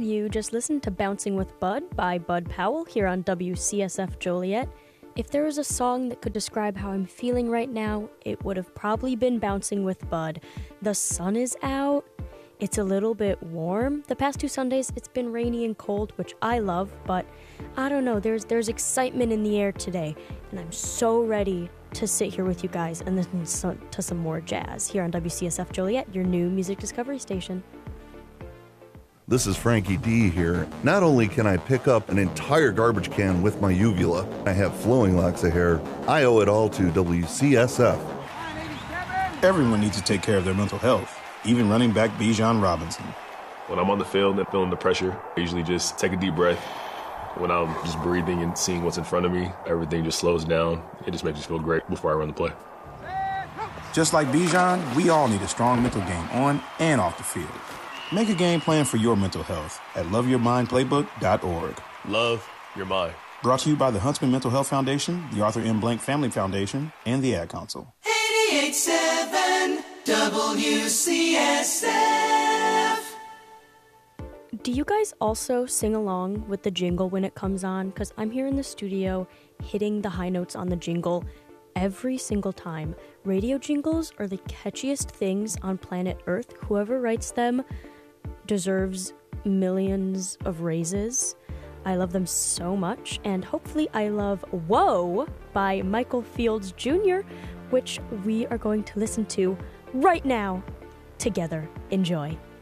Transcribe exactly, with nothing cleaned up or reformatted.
You just listened to Bouncing with Bud by Bud Powell here on W C S F Joliet. If there was a song that could describe how I'm feeling right now, it would have probably been Bouncing with Bud. The sun is out. It's a little bit warm. The past two Sundays, it's been rainy and cold, which I love, but I don't know, there's there's excitement in the air today, and I'm so ready to sit here with you guys and listen to some more jazz here on W C S F Joliet, your new music discovery station. This is Frankie D here. Not only can I pick up an entire garbage can with my uvula, I have flowing locks of hair, I owe it all to W C S F. Everyone needs to take care of their mental health, even running back Bijan Robinson. When I'm on the field and feeling the pressure, I usually just take a deep breath. When I'm just breathing and seeing what's in front of me, everything just slows down. It just makes me feel great before I run the play. Just like Bijan, we all need a strong mental game on and off the field. Make a game plan for your mental health at love your mind playbook dot org. Love your mind. Brought to you by the Huntsman Mental Health Foundation, the Arthur M. Blank Family Foundation, and the Ad Council. eighty-eight point seven W C S F. Do you guys also sing along with the jingle when it comes on? Because I'm here in the studio hitting the high notes on the jingle every single time. Radio jingles are the catchiest things on planet Earth. Whoever writes them deserves millions of raises. I love them so much, and hopefully I love Whoa by Michael Fields Junior, which we are going to listen to right now together. Enjoy.